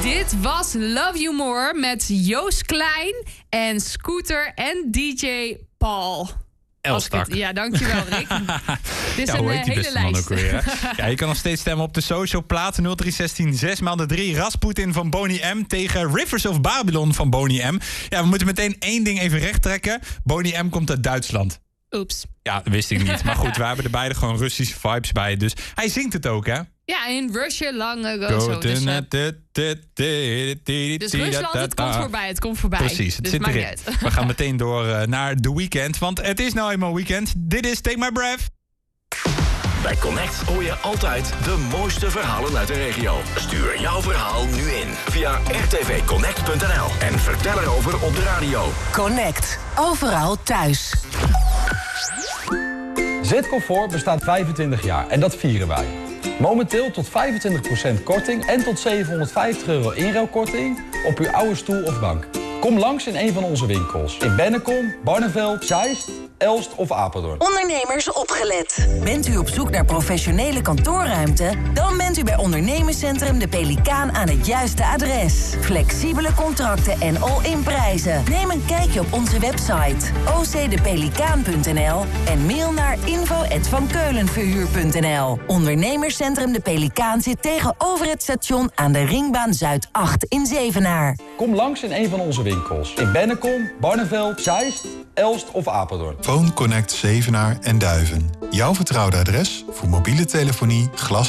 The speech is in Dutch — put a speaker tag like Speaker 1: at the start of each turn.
Speaker 1: Dit was Love You More met Joost Klein en Scooter en DJ Paul.
Speaker 2: Elstak.
Speaker 1: Ja, dankjewel, Rick. Dit is
Speaker 2: hoe
Speaker 1: een
Speaker 2: heet die
Speaker 1: hele
Speaker 2: beste man
Speaker 1: lijst.
Speaker 2: ook weer? Ja, je kan nog steeds stemmen op de social. Platen 0316 6x3. Rasputin van Boney M tegen Rivers of Babylon van Boney M. Ja, we moeten meteen één ding even recht trekken. Boney M komt uit Duitsland.
Speaker 1: Oeps.
Speaker 2: Ja, dat wist ik niet. Maar goed, we hebben er beide gewoon Russische vibes bij. Dus hij zingt het ook, hè?
Speaker 1: Ja, in Russia lang ago. Zo, dus Rusland, het komt voorbij.
Speaker 2: Precies, het
Speaker 1: dus
Speaker 2: zit
Speaker 1: maakt
Speaker 2: erin.
Speaker 1: niet uit.
Speaker 2: We gaan meteen door naar The Weeknd. Want het is nou eenmaal weekend. Dit is Take My Breath.
Speaker 3: Bij Connect hoor je altijd de mooiste verhalen uit de regio. Stuur jouw verhaal nu in via rtvconnect.nl en vertel erover op de radio.
Speaker 4: Connect. Overal thuis.
Speaker 5: Zcomfort bestaat 25 jaar en dat vieren wij. Momenteel tot 25% korting en tot €750 inruilkorting op uw oude stoel of bank. Kom langs in een van onze winkels. In Bennekom, Barneveld, Zeist, Elst of Apeldoorn.
Speaker 4: Ondernemers opgelet. Bent u op zoek naar professionele kantoorruimte? Dan bent u bij Ondernemerscentrum De Pelikaan aan het juiste adres. Flexibele contracten en all-in prijzen. Neem een kijkje op onze website ocdepelikaan.nl en mail naar info@vankeulenverhuur.nl. Ondernemerscentrum De Pelikaan zit tegenover het station aan de Ringbaan Zuid 8 in Zevenaar.
Speaker 5: Kom langs in een van onze winkels. In Bennekom, Barneveld, Zeist, Elst of Apeldoorn.
Speaker 6: Phone Connect Zevenaar en Duiven. Jouw vertrouwde adres voor mobiele telefonie, glas